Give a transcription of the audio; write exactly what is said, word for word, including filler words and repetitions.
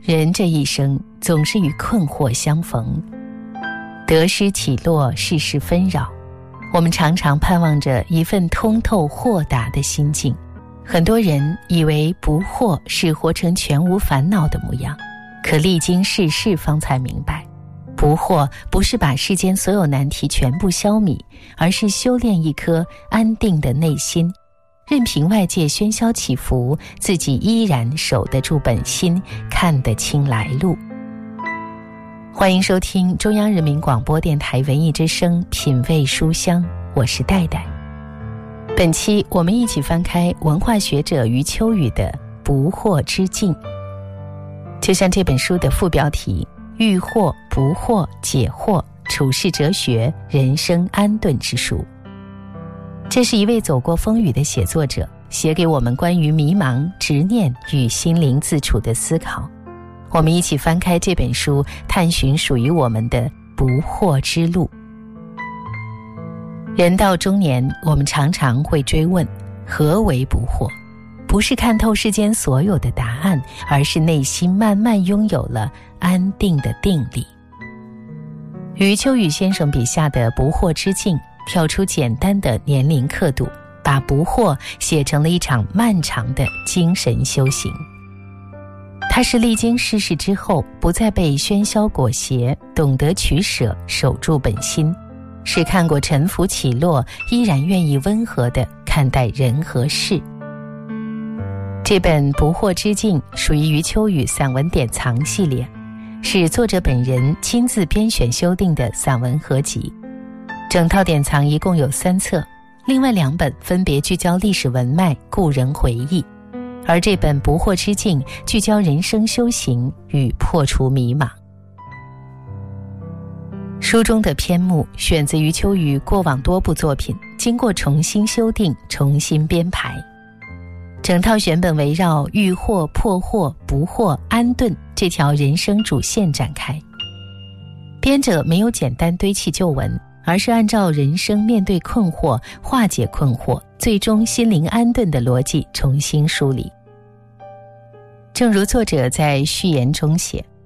人这一生总是与困惑相逢，得失起落，世事纷扰，我们常常盼望着一份通透豁达的心境。很多人以为不惑是活成全无烦恼的模样，可历经世事方才明白，不惑不是把世间所有难题全部消弭，而是修炼一颗安定的内心，任凭外界喧嚣起伏，自己依然守得住本心，看得清来路。欢迎收听中央人民广播电台文艺之声品味书香，我是戴戴。本期我们一起翻开文化学者余秋雨的《不惑之境》，就像这本书的副标题，遇惑不惑解惑，处世哲学，人生安顿之书。这是一位走过风雨的写作者写给我们关于迷茫、执念与心灵自处的思考。我们一起翻开这本书，探寻属于我们的不惑之路。人到中年，我们常常会追问，何为不惑？不是看透世间所有的答案，而是内心慢慢拥有了安定的定力。余秋雨先生笔下的不惑之境，跳出简单的年龄刻度，把不惑写成了一场漫长的精神修行。他是历经世事之后，不再被喧嚣裹挟，懂得取舍，守住本心，是看过沉浮起落，依然愿意温和地看待人和事。这本《不惑之境》属于余秋雨散文典藏系列，是作者本人亲自编选修订的散文合集。整套典藏一共有三册，另外两本分别聚焦历史文脉、故人回忆，而这本《不惑之境》聚焦人生修行与破除迷茫。书中的篇目选自余秋雨过往多部作品，经过重新修订、重新编排。整套选本围绕遇惑、破惑、不惑、安顿这条人生主线展开。编者没有简单堆砌旧文，而是按照人生面对困惑、化解困惑，最终心灵安顿的逻辑重新梳理。正如作者在序言中写，